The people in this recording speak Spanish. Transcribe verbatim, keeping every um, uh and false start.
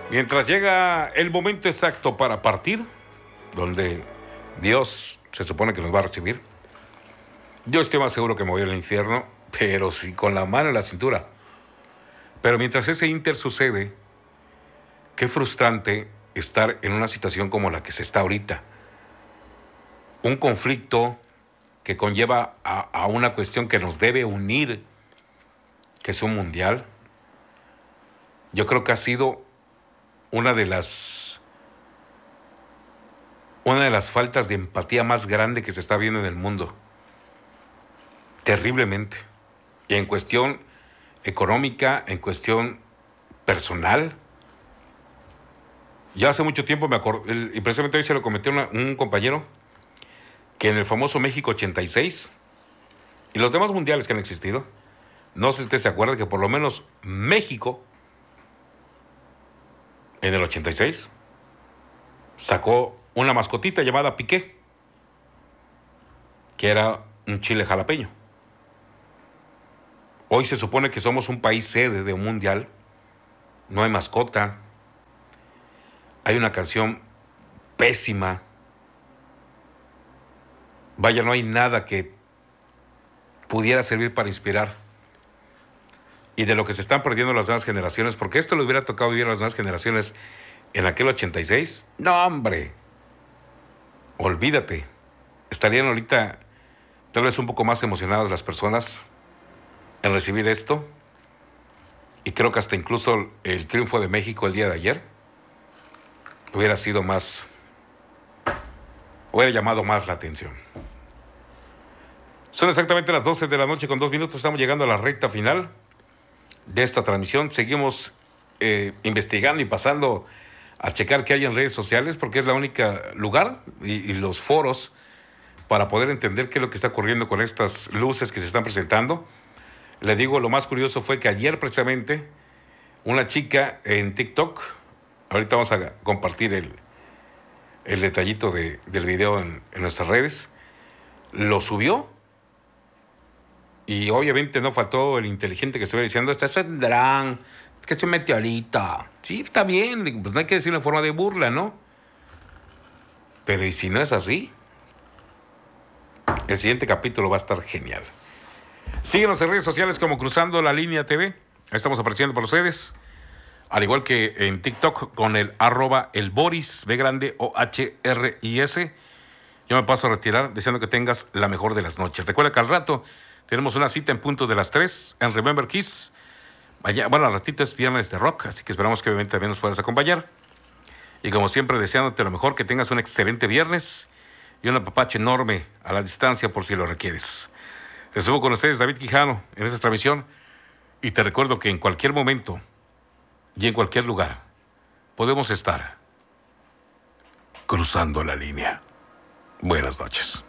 Mientras llega el momento exacto para partir, donde Dios se supone que nos va a recibir, yo estoy más seguro que me voy al infierno, pero sí con la mano en la cintura. Pero mientras ese inter sucede, qué frustrante estar en una situación como la que se está ahorita. Un conflicto que conlleva a, a una cuestión que nos debe unir, que es un mundial. Yo creo que ha sido una de las una de las faltas de empatía más grande que se está viendo en el mundo. Terriblemente. Y en cuestión económica, en cuestión personal. Ya hace mucho tiempo me acordé, y precisamente hoy se lo comenté a una, un compañero, que en el famoso México ochenta y seis y los demás mundiales que han existido, no sé si usted se acuerda que por lo menos México en el ochenta y seis sacó una mascotita llamada Piqué, que era un chile jalapeño. Hoy se supone que somos un país sede de un mundial, no hay mascota, hay una canción pésima, vaya, no hay nada que pudiera servir para inspirar. Y de lo que se están perdiendo las nuevas generaciones, porque esto le hubiera tocado vivir a las nuevas generaciones en aquel ochenta y seis, no hombre, olvídate, estarían ahorita tal vez un poco más emocionadas las personas en recibir esto, y creo que hasta incluso el triunfo de México el día de ayer hubiera sido más, hubiera llamado más la atención. Son exactamente las doce de la noche con dos minutos, estamos llegando a la recta final de esta transmisión. Seguimos eh, investigando y pasando a checar qué hay en redes sociales, porque es la única lugar y, y los foros para poder entender qué es lo que está ocurriendo con estas luces que se están presentando. Le digo, lo más curioso fue que ayer precisamente una chica en TikTok, ahorita vamos a compartir el, el detallito de, del video en, en nuestras redes, lo subió. Y obviamente no faltó el inteligente que estuviera diciendo, esto es un dron, que es un meteorito. Sí, está bien, pues no hay que decirlo en forma de burla, ¿no? Pero ¿y si no es así? El siguiente capítulo va a estar genial. Síguenos en redes sociales como Cruzando la Línea T V. Ahí estamos apareciendo por ustedes. Al igual que en TikTok con el arroba el Boris, B grande O H R I S. Yo me paso a retirar deseando que tengas la mejor de las noches. Recuerda que al rato tenemos una cita en punto de las tres en Remember Kiss. Allá, bueno, al ratito es viernes de rock, así que esperamos que obviamente también nos puedas acompañar. Y como siempre, deseándote lo mejor, que tengas un excelente viernes y un apapacho enorme a la distancia por si lo requieres. Estuvo con ustedes David Quijano en esta transmisión y te recuerdo que en cualquier momento y en cualquier lugar podemos estar cruzando la línea. Buenas noches.